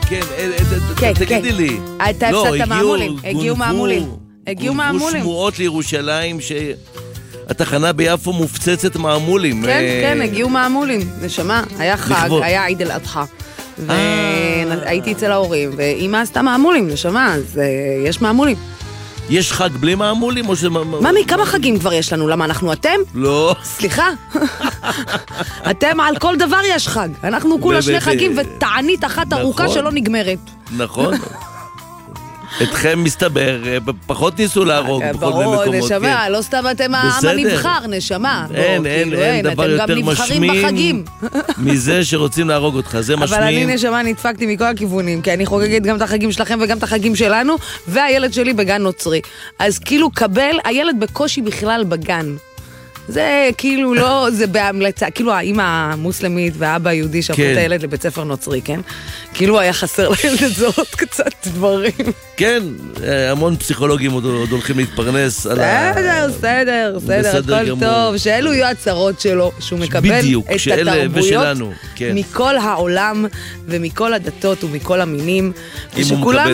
כן, תגידי לי. אתה הפסדת מעמולים, הגיעו מעמולים. הגיעו מעמולים. שמועות לירושלים שהתחנה ביפו מופצצת מעמולים. כן, הגיעו מעמולים. נשמה, היה חג, היה עיד אל אדחא. והייתי אצל ההורים, ואמא עשתה מעמולים, נשמה, אז יש מעמולים. יש חג בלי מעמולים או שזה... ממי, כמה חגים כבר יש לנו? למה אנחנו אתם? לא. סליחה? אתם על כל דבר יש חג. אנחנו כולה שני חגים ותענית אחת ארוכה שלא נגמרת. נכון. אתכם מסתבר, פחות ניסו להרוג בכל מיני מקומות. ברור, נשמה, לא סתם אתם העם הנבחר, נשמה. אין דבר יותר משמין מזה שרוצים להרוג אותך, זה משמין. אבל אני נשמה נדפקתי מכל הכיוונים, כי אני חוגגת גם את החגים שלכם וגם את החגים שלנו, והילד שלי בגן נוצרי. אז כאילו קבל, הילד בקושי בכלל בגן. זה כאילו לא, זה בהמלצה, כאילו האמא המוסלמית והאבא היהודי שהפכו את הילד לבית ספר נוצרי, כן? כאילו היה חסר לילד את זה עוד קצת דברים. כן, המון פסיכולוגים עוד הולכים להתפרנס. בסדר, הכל טוב, שאלו יהיו הצרות שלו, שהוא מקבל את התרבויות מכל העולם ומכל הדתות ומכל המינים, ושכולם